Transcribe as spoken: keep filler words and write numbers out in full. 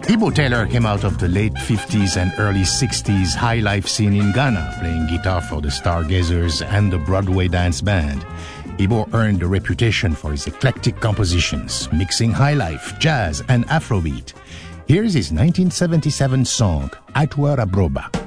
Ibo Taylor came out of the late fifties and early sixties high life scene in Ghana, playing guitar for the Stargazers and the Broadway Dance Band. Ibo earned a reputation for his eclectic compositions, mixing high life, jazz, and Afrobeat. Here's his nineteen seventy-seven song, Atwa Rabroba.